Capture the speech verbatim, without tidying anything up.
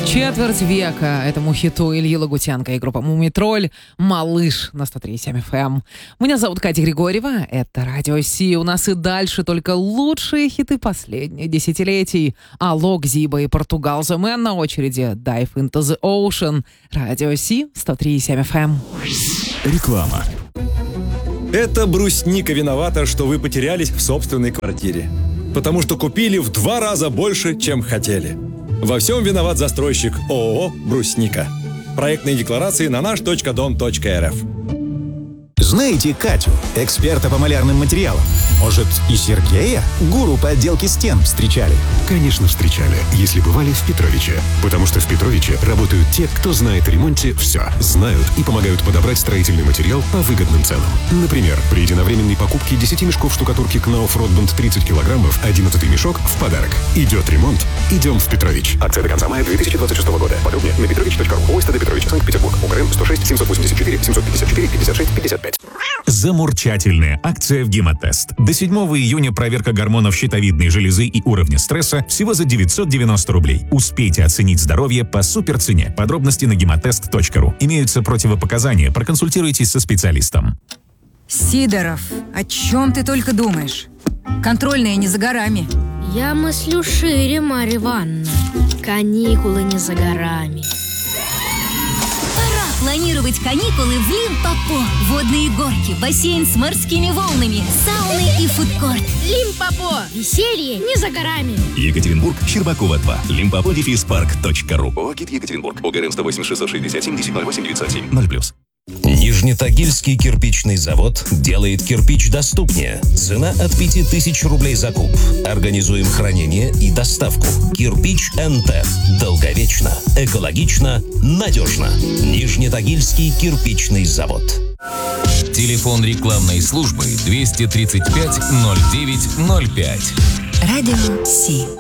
Четверть века этому хиту Ильи Лагутенко и группа «Мумитроль» «Малыш» на сто три и семь эф эм. Меня зовут Катя Григорьева, это Радио Си. У нас и дальше только лучшие хиты последних десятилетий. Алок, Зиба и Португал The Man на очереди. Dive into the Ocean. Радио Си, сто три и семь эф эм. Реклама. Это брусника виновата, что вы потерялись в собственной квартире. Потому что купили в два раза больше, чем хотели. Во всем виноват застройщик ООО «Брусника». Проектные декларации на наш точка дом точка эр эф. Знаете Катю, эксперта по малярным материалам? Может, и Сергея, гуру по отделке стен, встречали? Конечно, встречали, если бывали в Петровиче. Потому что в Петровиче работают те, кто знает о ремонте все. Знают и помогают подобрать строительный материал по выгодным ценам. Например, при единовременной покупке десять мешков штукатурки Knauf Rotbund тридцать килограммов, одиннадцатый мешок в подарок. Идет ремонт, идем в Петрович. Акция до конца мая две тысячи двадцать шестого года. Подробнее на петрович точка ру. ОСТД Петрович, Санкт-Петербург. УКРН сто шесть семьсот восемьдесят четыре семьсот пятьдесят четыре пятьдесят шесть пятьдесят пять. Замурчательная акция в Гемотест. До седьмого июня проверка гормонов щитовидной железы и уровня стресса всего за девятьсот девяносто рублей. Успейте оценить здоровье по суперцене. Подробности на гемотест точка ру. Имеются противопоказания. Проконсультируйтесь со специалистом. Сидоров, о чем ты только думаешь? Контрольная не за горами. Я мыслю шире, Марья Ивановна. Каникулы не за горами. Планировать каникулы в Лимпопо. Водные горки, бассейн с морскими волнами, сауны и фудкорт. Лимпопо. Веселье не за горами. Екатеринбург, Щербакова два. Лимпопо дефис парк точка ру. ООО «ГИД Екатеринбург». ОГРН сто восемь шестьсот шестьдесят семь десять ноль восемь девятьсот семь. ноль плюс. Нижнетагильский кирпичный завод делает кирпич доступнее. Цена от пяти тысяч рублей за куб. Организуем хранение и доставку. Кирпич эн тэ. Долговечно, экологично, надежно. Нижнетагильский кирпичный завод. Телефон рекламной службы двести тридцать пять ноль девять ноль пять. Радио Си.